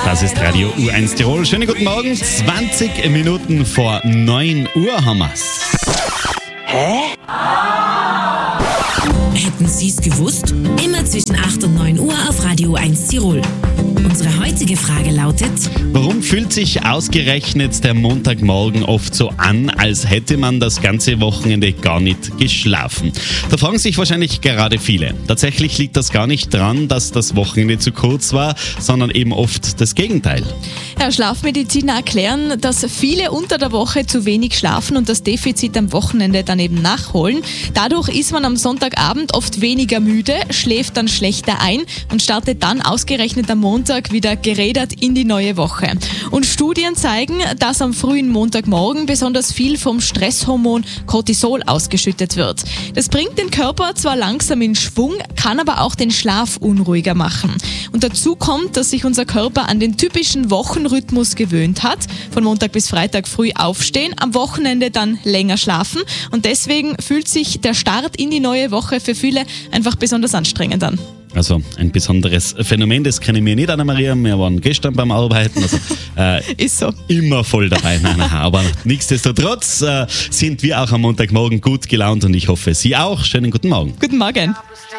Das ist Radio U1 Tirol. Schönen guten Morgen. 20 Minuten vor 9 Uhr haben wir's. Hätten Sie's gewusst? Immer zwischen 8 und 9 Uhr auf Radio U1 Tirol. Unsere heutige Frage lautet: Warum fühlt sich ausgerechnet der Montagmorgen oft so an, als hätte man das ganze Wochenende gar nicht geschlafen? Da fragen sich wahrscheinlich gerade viele. Tatsächlich liegt das gar nicht dran, dass das Wochenende zu kurz war, sondern eben oft das Gegenteil. Ja, Schlafmediziner erklären, dass viele unter der Woche zu wenig schlafen und das Defizit am Wochenende dann eben nachholen. Dadurch ist man am Sonntagabend oft weniger müde, schläft dann schlechter ein und startet dann ausgerechnet am Montag wieder gerädert in die neue Woche. Und Studien zeigen, dass am frühen Montagmorgen besonders viel vom Stresshormon Cortisol ausgeschüttet wird. Das bringt den Körper zwar langsam in Schwung, kann aber auch den Schlaf unruhiger machen. Und dazu kommt, dass sich unser Körper an den typischen Wochenrhythmus gewöhnt hat. Von Montag bis Freitag früh aufstehen, am Wochenende dann länger schlafen. Und deswegen fühlt sich der Start in die neue Woche für viele einfach besonders anstrengend an. Also ein besonderes Phänomen, das kennen wir nicht, Anna-Maria. Wir waren gestern beim Arbeiten, also Ist so. immer voll dabei. Nein, aber nichtsdestotrotz sind wir auch am Montagmorgen gut gelaunt und ich hoffe, Sie auch. Schönen guten Morgen. Guten Morgen.